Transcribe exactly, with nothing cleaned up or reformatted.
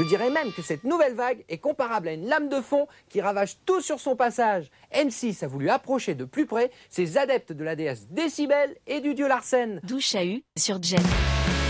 Je dirais même que cette nouvelle vague est comparable à une lame de fond qui ravage tout sur son passage. M six a voulu approcher de plus près ses adeptes de la déesse Décibel et du dieu Larsen. Douche à U sur Jen.